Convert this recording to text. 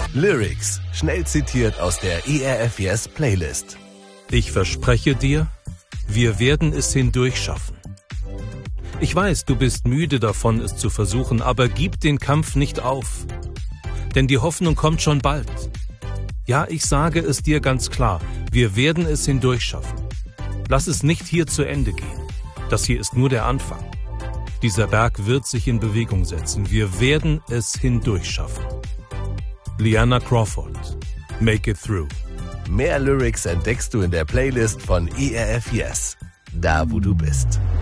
Lyrics, schnell zitiert aus der ERF Yes Playlist. Ich verspreche dir, wir werden es hindurchschaffen. Ich weiß, du bist müde davon, es zu versuchen, aber gib den Kampf nicht auf. Denn die Hoffnung kommt schon bald. Ja, ich sage es dir ganz klar, wir werden es hindurchschaffen. Lass es nicht hier zu Ende gehen. Das hier ist nur der Anfang. Dieser Berg wird sich in Bewegung setzen. Wir werden es hindurchschaffen. Liana Crawford, Make It Through. Mehr Lyrics entdeckst du in der Playlist von ERF Yes, da wo du bist.